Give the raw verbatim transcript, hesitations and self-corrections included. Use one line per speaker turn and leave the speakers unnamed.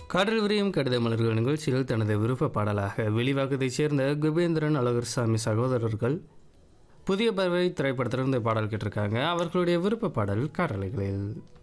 காற்றில் விரியும் கடித மலர்கள் நிகழ்ச்சியில் தனது விருப்ப பாடலாக வெளிவாக்கத்தைச் சேர்ந்த குபேந்திரன் அழகர்சாமி சகோதரர்கள் புதிய பறவை திரைப்படத்திலிருந்து பாடல் கேட்டிருக்காங்க. அவர்களுடைய விருப்ப பாடல் காற்றலைகளில்.